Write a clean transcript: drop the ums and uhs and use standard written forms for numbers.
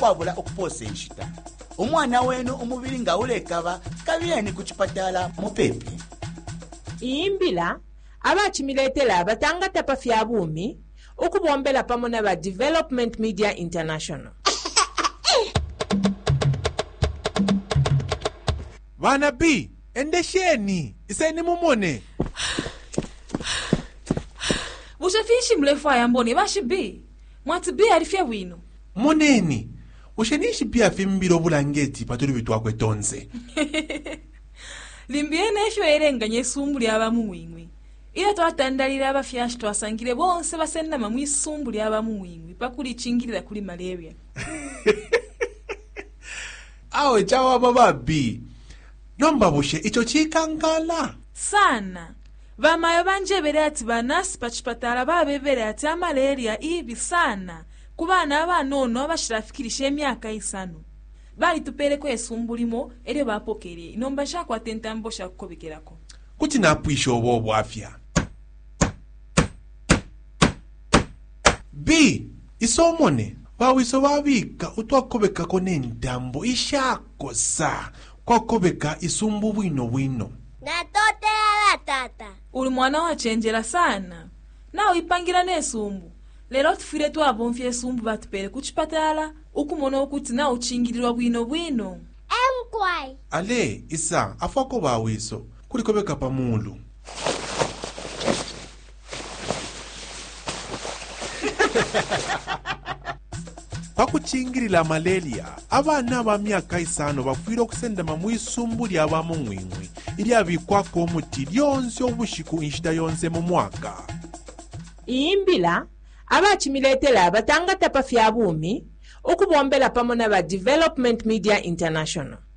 kwabula okuposa enshita omwana wenu omubiri nga ulekaba kabyeni ku kipatala mupepe iyimbila abachimiletela abatangata pafya bumi ukubombela pamona ba Development Media International. Bana B, endesheni, iseni mumone. Ushafishi mlefu ayamboni, bashi B. Mwati B alifia wino. Moneni, ushenishi pia fimbiro bulangeti paturi vitu wakwe tonze. Limbiene esho erenga nyesumbuli abamu wingwi. Ila twatandalira abafyashi twasangire bonse basenda mamwisumbuli abamu wingwi pakuli chingirira kuli malaria. Awe chawa baba B. Nomba bushe icho chikangala. Sana. Vamayo banjebere ati banasi pachipatala babebere ati malaria ibi sana. Kubana abanono abashirafikirisha emyaka isano. Bali tupeleko esumbulimo ere bapokere inomba shako atentambo shakukobekerako. Kuti napwisho obo afya. B. Isomone. Wawiso wabika utwakobeka kone ndambo ishako sa. Kwa kobeka isumbu wino. Natote ala tata. Uli mwana wa chenjera sana. Na uipangira nesumbu. Lero tufire twabomfye esumbu batupere kuchipatala. Ukumono okuti na uchingirirwa bwino. Emkwai. Ale, isa, afako bawiso. Kuli kobeka pamulu. Pakuchingirila malaria, abana ba myaka isano bafwire okusenda mamwisumbu lya bamungwingwi ili abikwako omuti lyonse obushiku inshita yonse mu mwaka. Iyimbila abachimiletela abatangata pafya bumi ukubombela pamona ba Development Media International.